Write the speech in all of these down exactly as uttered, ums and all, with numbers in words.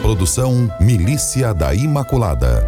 Produção Milícia da Imaculada.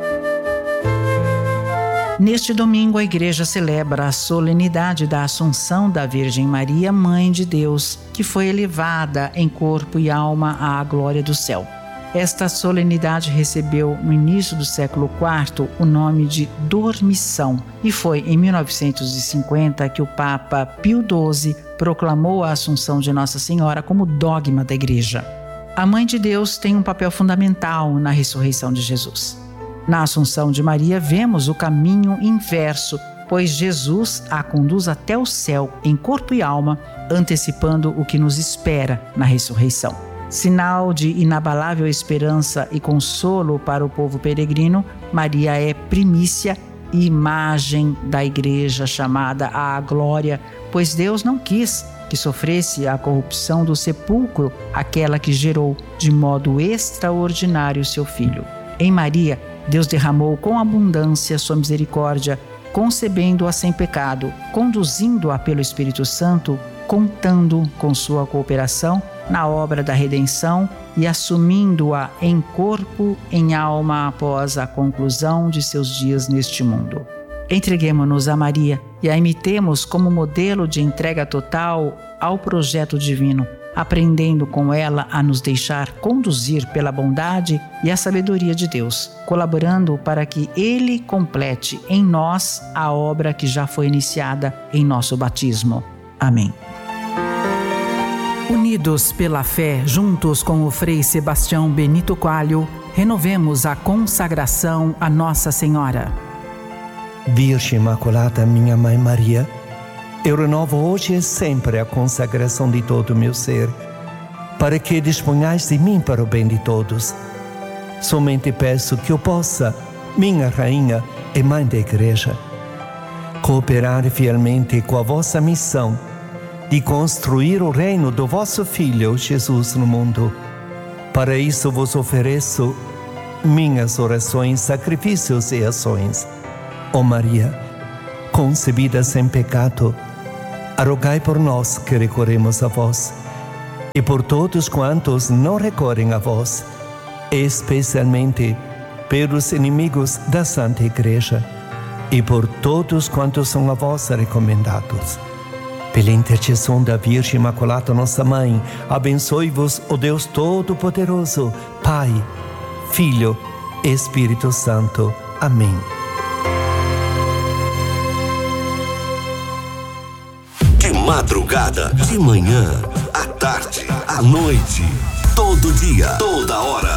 Neste domingo, a Igreja celebra a solenidade da Assunção da Virgem Maria, Mãe de Deus, que foi elevada em corpo e alma à glória do céu. Esta solenidade recebeu, no início do século quarto, o nome de Dormição, e foi em mil novecentos e cinquenta que o Papa Pio doze proclamou a Assunção de Nossa Senhora como dogma da Igreja. A Mãe de Deus tem um papel fundamental na ressurreição de Jesus. Na Assunção de Maria, vemos o caminho inverso, pois Jesus a conduz até o céu em corpo e alma, antecipando o que nos espera na ressurreição. Sinal de inabalável esperança e consolo para o povo peregrino, Maria é primícia e imagem da Igreja chamada à glória, pois Deus não quis que sofresse a corrupção do sepulcro, aquela que gerou de modo extraordinário seu Filho. Em Maria, Deus derramou com abundância sua misericórdia, concebendo-a sem pecado, conduzindo-a pelo Espírito Santo, contando com sua cooperação na obra da redenção e assumindo-a em corpo, em alma, após a conclusão de seus dias neste mundo. Entreguemo-nos a Maria e a imitemos como modelo de entrega total ao projeto divino, aprendendo com ela a nos deixar conduzir pela bondade e a sabedoria de Deus, colaborando para que Ele complete em nós a obra que já foi iniciada em nosso batismo. Amém. Unidos pela fé, juntos com o Frei Sebastião Benito Coelho, renovemos a consagração a Nossa Senhora. Virgem Imaculada, minha Mãe Maria, eu renovo hoje e sempre a consagração de todo o meu ser, para que disponhais de mim para o bem de todos. Somente peço que eu possa, minha Rainha e Mãe da Igreja, cooperar fielmente com a vossa missão de construir o reino do vosso Filho, Jesus, no mundo. Para isso vos ofereço minhas orações, sacrifícios e ações. Ó Maria, concebida sem pecado, rogai por nós que recorremos a vós, e por todos quantos não recorrem a vós, especialmente pelos inimigos da Santa Igreja, e por todos quantos são a vós recomendados. Pela intercessão da Virgem Imaculada, nossa Mãe, abençoe-vos o Deus Todo-Poderoso, Pai, Filho e Espírito Santo. Amém. De madrugada, de manhã, à tarde, à noite, todo dia, toda hora.